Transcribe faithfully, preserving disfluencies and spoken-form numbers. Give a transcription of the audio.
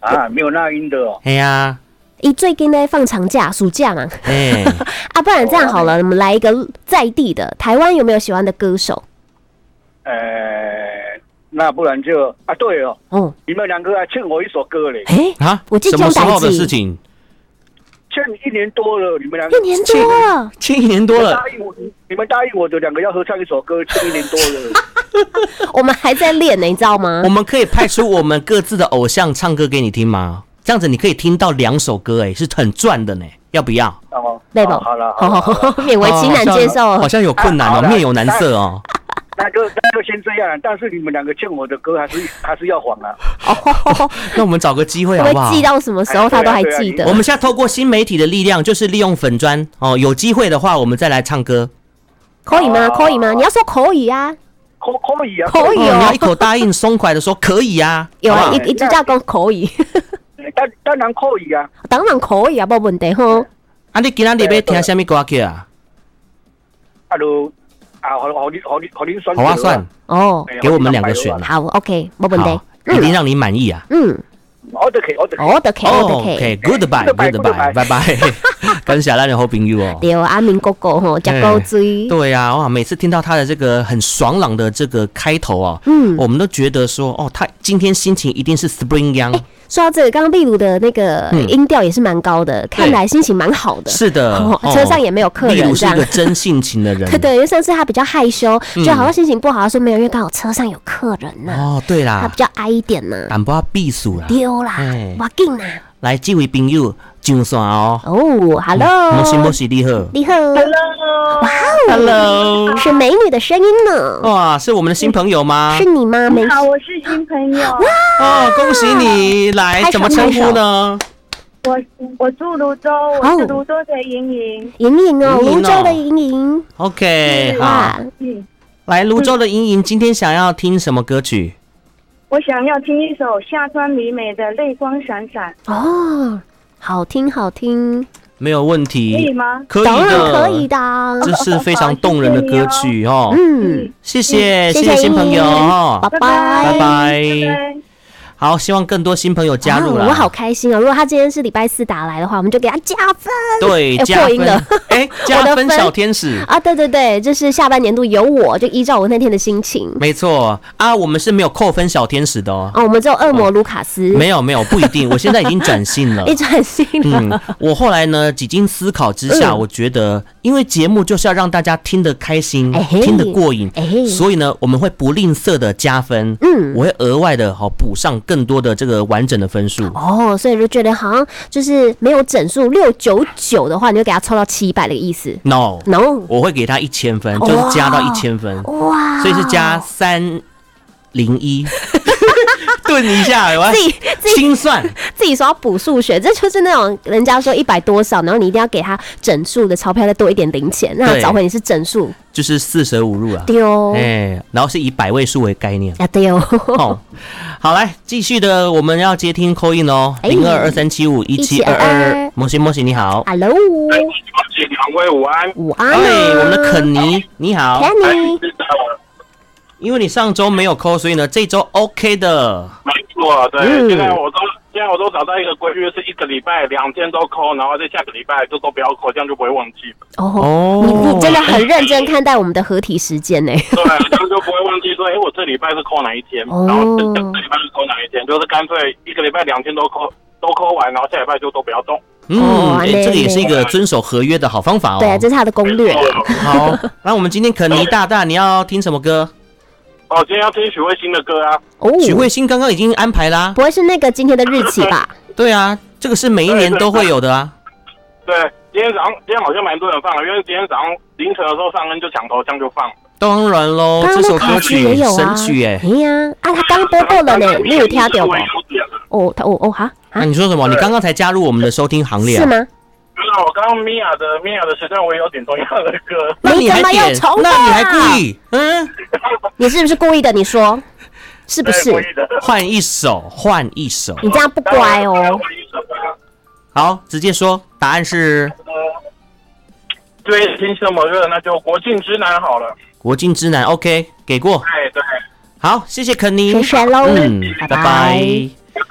啊，没有那音的哦。 哎呀， 一最近在放长假，暑假嘛。 哎， 啊，不然这样好了，我们来一个在地的，台湾有没有喜欢的歌手？ 呃，那不然就啊，对哦， 哦， 你们两个还欠我一首歌嘞， 哎啊， 我记什么时候的事情？ 欠一年多了，你们两个一年多了， 欠一年多了， 答应我，你们答应我的两个要合唱一首歌，欠一年多了。 我们还在练呢，你知道吗我？们可以派出我们各自的偶像唱歌给你听吗？这样子你可以听到两首歌，哎，是很赚的呢，要不要？ 哦， 累不？ 好了， 好好好，勉为其难接受。 好像有困难哦，面有难色哦。 那就那就先这样，但是你们两个欠我的歌还是还是要还啊。 哦， 那我们找个机会好不好？ 会记到什么时候他都还记得。 我们现在透过新媒体的力量，就是利用粉专哦，有机会的话，我们再来唱歌， 可以吗？可以吗？你要说可以啊， 可可以啊， 可以哦。 你要一口答应，松快的说可以啊。 有啊，一一直叫讲可以， 当当然可以啊， 当然可以啊，没问题吼。 啊，你今仔日要听什么歌曲啊？ 啊就啊，好好你好你好你选， 好啊，算哦， 给我们两个选， 好 ，OK， 没问题， 一定让你满意啊。 嗯。 我都可以，我都可以， 我都可以，我都可以。 OK，Goodbye，Goodbye，拜拜。感谢咱的好朋友哦。 对，阿明哥哥吼，吃高追。 对呀、啊，哇！每次听到他的这个很爽朗的这个开头啊，嗯，我们都觉得说，哦，他今天心情一定是 Spring Young。 说到这个，刚刚秘鲁的那个音调也是蛮高的，看来心情蛮好的。 是的， 哦，车上也没有客人。 秘鲁是一个真性情的人。 对对，因为上次他比较害羞，就好像心情不好，他说没有，因为刚好车上有客人呐。 哦，对啦， 他比较矮一点呐， 淡薄避暑啦。 丢啦，我紧啦。 来，这位朋友上线哦。 哦 ，Hello， 莫西莫西，你好， 你好 ，Hello， 哇 ，Hello， 是美女的声音呢。 哇，是我们的新朋友吗？ 是你吗？ 你好，我是新朋友。 哦，恭喜你！来，怎么称呼呢？ 我我住泸州，我是泸州的莹莹。 莹莹哦，泸州的莹莹。 OK， 好。 嗯， 来，泸州的莹莹，今天想要听什么歌曲？ 我想要听一首夏川里美的《泪光闪闪》。 哦，好听好听， 没有问题， 可以吗？ 可以的， 当然可以的， 这是非常动人的歌曲哦。 嗯， 谢谢，谢谢新朋友哦， 拜拜， 拜拜。好，希望更多新朋友加入了、 啊，我好开心哦！如果他今天是礼拜四打来的话，我们就给他加分。 对， 欸、 加分了， 哎，加分小天使啊！对对对，就是下半年度由我就依照我那天的心情。 没错啊，我们是没有扣分小天使的哦。 哦，我们只有恶魔卢卡斯。 没有没有，不一定。我现在已经转性了， 你转性了。 嗯，我后来呢，几经思考之下，嗯、我觉得，因为节目就是要让大家听得开心，欸、听得过瘾，欸、所以呢，我们会不吝啬的加分。嗯，我会额外的好补上更多的这个完整的分数。 哦，所以就觉得好像就是没有整数六九九的话，你就给他抽到七百的意思。 No No， 我会给他一千分，就是加到一千分。哇，所以是加三零一。顿一下，我自己心算， 自己说要补数学，这就是那种人家说一百多少，然后你一定要给他整数的钞票再多一点零钱，让他找回你是整数， 就是四舍五入啊。 对哦， 哎，然后是以百位数为概念啊，对哦。 哦，好，来继续的，我们要接听 call in 哦，零二二三七五一七二二，摩西摩西你好 ，Hello， 两位午安， 午安， 哎，我们的肯尼你好， 肯尼。 因为你上周没有扣，所以呢，这周 OK 的。 没错，对，嗯、现在我都现在我都找到一个规律，是一个礼拜两天都扣，然后在下个礼拜就都不要扣，这样就不会忘记了。 哦，你你真的很认真看待我们的合体时间呢。 对，这样就不会忘记说，哎、欸，我这礼拜是扣哪一天，哦、然后这这礼拜是扣哪一天，就是干脆一个礼拜两天都扣都扣完，然后下礼拜就都不要动。 嗯，哎、欸，这个也是一个遵守合约的好方法哦。 对啊，这是他的攻略。 好，那我们今天肯尼大大，你要听什么歌？ 哦，今天要听许慧欣的歌啊！ 哦， 许慧欣刚刚已经安排啦， 不会是那个今天的日期吧？ 对啊，这个是每一年都会有的啊。 对，今天早上今天好像蛮多人放的，因为今天早上凌晨的时候上恩就抢头香就放。 当然喽，这首歌曲也有啊，神曲哎。 哎呀，啊，他刚播过了呢，你有听到吗？哦，他哦哦哈。 那你说什么？你刚刚才加入我们的收听行列、啊， 是吗？ 我刚刚米娅的米娅的时段，我也有点同样的歌。 那你还点？那你还故意？嗯， 你是不是故意的？你说是不是？ 换一首，换一首。 你这样不乖哦。 好，直接说，答案是。 对，听什么热？那就国境之南好了。 国境之南 ，OK， 给过。 对对。 好，谢谢肯尼。 谢谢喽。 嗯，拜拜。